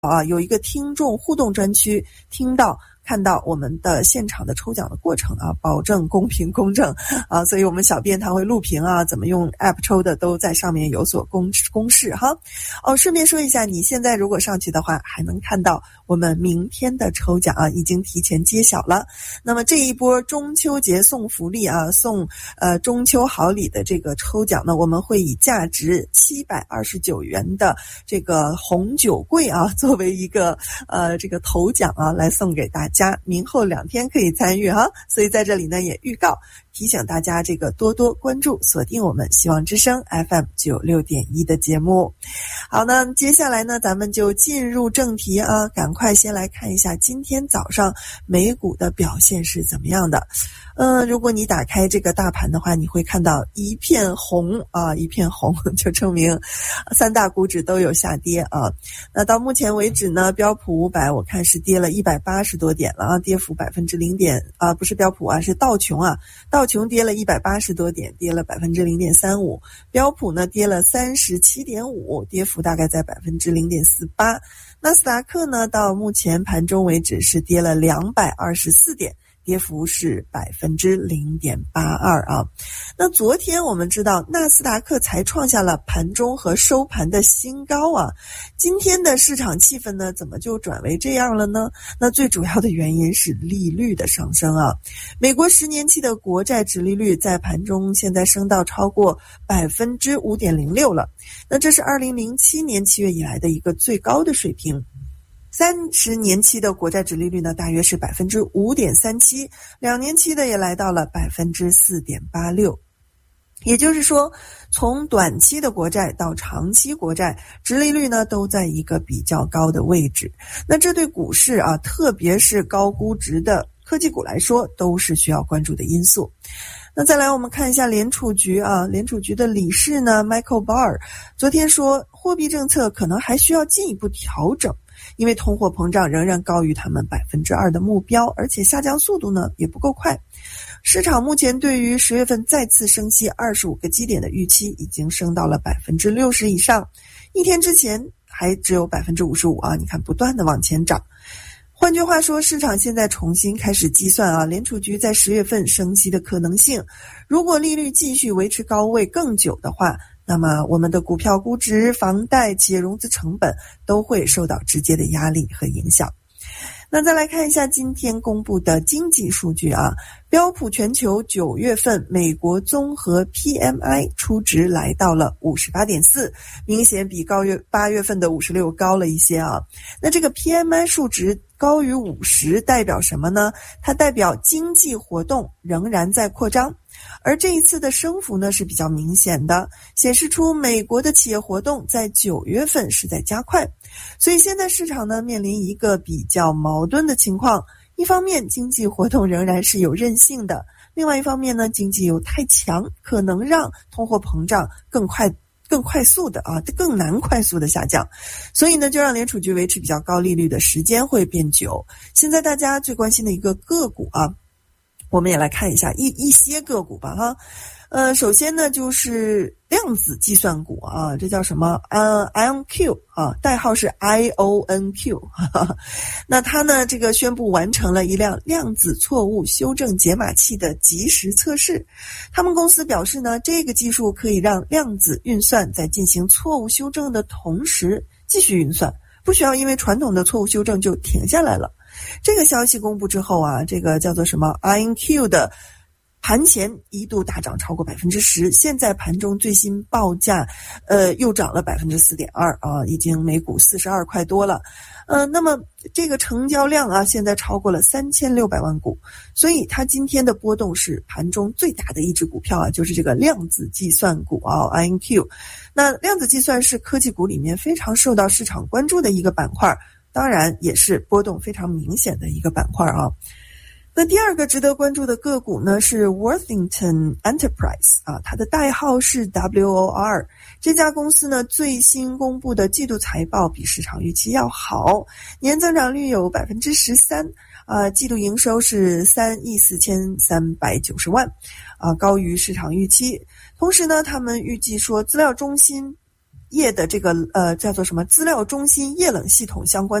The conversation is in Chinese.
有一个听众互动专区，看到我们的现场的抽奖的过程啊，保证公平公正啊，所以我们小编他会录屏啊，怎么用 app 抽的都在上面有所公示哈。顺便说一下，你现在如果上去的话，还能看到我们明天的抽奖啊，已经提前揭晓了。那么这一波中秋节送福利啊，送中秋好礼的这个抽奖呢，我们会以价值729元的这个红酒柜啊，作为一个这个头奖啊，来送给大家，明后2天可以参与哈。所以在这里呢也预告提醒大家，这个多多关注锁定我们希望之声 FM 96.1的节目。好，那接下来呢咱们就进入正题啊，赶快先来看一下今天早上美股的表现是怎么样的。如果你打开这个大盘的话，你会看到一片红啊，一片红，就证明3大股指都有下跌啊。那到目前为止呢，标普500我看是跌了180多点了啊，跌幅不是标普啊，是道琼啊，道琼跌了180多点，跌了0.35%，标普呢跌了37.5%，跌幅大概在0.48%。纳斯达克呢到目前盘中为止是跌了224点，跌幅是0.82%啊。那昨天我们知道纳斯达克才创下了盘中和收盘的新高啊，今天的市场气氛呢怎么就转为这样了呢？那最主要的原因是利率的上升啊。美国10年期的国债殖利率在盘中现在升到超过 5.06% 了，那这是2007年7月以来的一个最高的水平。30年期的国债殖利率呢大约是 5.37%， 2年期的也来到了 4.86%。 也就是说，从短期的国债到长期国债殖利率呢都在一个比较高的位置。那这对股市啊，特别是高估值的科技股来说都是需要关注的因素。那再来我们看一下联储局啊，联储局的理事呢 Michael Barr 昨天说，货币政策可能还需要进一步调整，因为通货膨胀仍然高于他们 2% 的目标，而且下降速度呢也不够快。市场目前对于10月份再次升息25个基点的预期已经升到了 60% 以上，一天之前还只有 55% 啊，你看不断的往前涨。换句话说，市场现在重新开始计算啊，联储局在10月份升息的可能性。如果利率继续维持高位更久的话，那么我们的股票估值、房贷、企业融资成本都会受到直接的压力和影响。那再来看一下今天公布的经济数据啊，标普全球9月份美国综合 PMI 初值来到了 58.4， 明显比8月份的56高了一些啊。那这个 PMI 数值高于50代表什么呢？它代表经济活动仍然在扩张，而这一次的升幅呢是比较明显的，显示出美国的企业活动在9月份是在加快。所以现在市场呢面临一个比较矛盾的情况，一方面经济活动仍然是有韧性的，另外一方面呢经济又太强，可能让通货膨胀更快速的更难快速的下降，所以呢就让联储局维持比较高利率的时间会变久。现在大家最关心的一个个股啊，我们也来看一下一些个股吧哈。首先呢就是量子计算股啊，这叫什么IonQ 啊，代号是 IONQ 那它呢这个宣布完成了一辆量子错误修正解码器的即时测试。他们公司表示呢，这个技术可以让量子运算在进行错误修正的同时继续运算，不需要因为传统的错误修正就停下来了。这个消息公布之后啊，这个叫做什么 IonQ 的盘前一度大涨超过 10%， 现在盘中最新报价又涨了 4.2% 啊，已经每股42块多了。那么这个成交量啊现在超过了3600万股，所以它今天的波动是盘中最大的一只股票啊，就是这个量子计算股啊 IonQ。那量子计算是科技股里面非常受到市场关注的一个板块，当然也是波动非常明显的一个板块啊。那第二个值得关注的个股呢是 Worthington Enterprise 啊，它的代号是 WOR。这家公司呢最新公布的季度财报比市场预期要好，年增长率有 13%，季度营收是3亿4390万，高于市场预期。同时呢，他们预计说资料中心液的这个叫做什么资料中心液冷系统相关